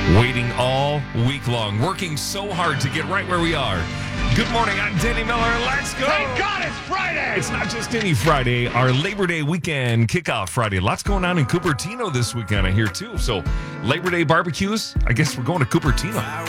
Waiting all week long, working so hard to get right where we are. Good morning, I'm Danny Miller. Let's go. Thank God it's Friday. It's not just any Friday, our Labor Day weekend kickoff Friday. Lots going on in Cupertino this weekend, I hear, too. So Labor Day barbecues, I guess we're going to Cupertino.